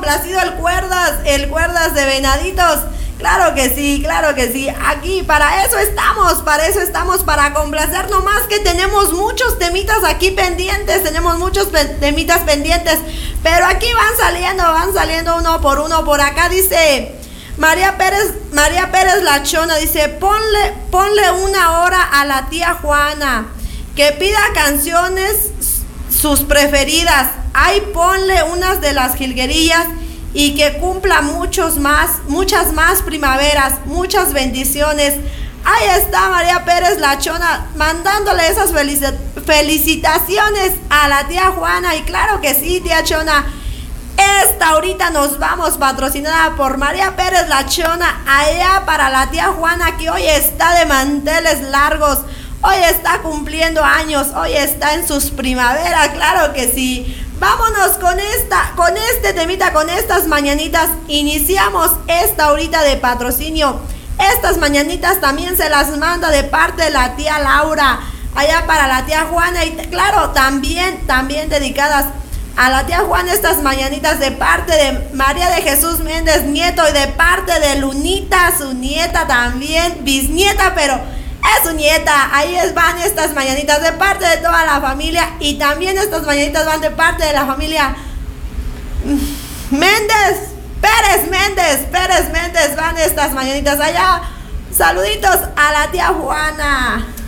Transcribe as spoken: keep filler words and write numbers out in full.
complacido el Cuerdas, el Cuerdas de Venaditos. Claro que sí, claro que sí. Aquí para eso estamos, para eso estamos, para complacer. Nomás que tenemos muchos temitas aquí pendientes, tenemos muchos pe temitas pendientes. Pero aquí van saliendo, van saliendo uno por uno. Por acá dice María Pérez, María Pérez La Chona, dice, ponle, ponle una hora a la tía Juana, que pida canciones sus preferidas. Ay, ponle unas de las jilguerillas y que cumpla muchos más, muchas más primaveras, muchas bendiciones. Ahí está María Pérez La Chona mandándole esas felici felicitaciones a la tía Juana. Y claro que sí, tía Chona, esta ahorita nos vamos, patrocinada por María Pérez La Chona, allá para la tía Juana, que hoy está de manteles largos, hoy está cumpliendo años, hoy está en sus primaveras, claro que sí. Vámonos con esta, con este temita, con estas mañanitas. Iniciamos esta ahorita de patrocinio. Estas mañanitas también se las manda de parte de la tía Laura, allá para la tía Juana. Y claro, también, también dedicadas a la tía Juana estas mañanitas de parte de María de Jesús Méndez Nieto y de parte de Lunita, su nieta también, bisnieta, pero es su nieta. Ahí es, van estas mañanitas de parte de toda la familia. Y también estas mañanitas van de parte de la familia Méndez, Pérez Méndez, Pérez Méndez. Van estas mañanitas allá. Saluditos a la tía Juana.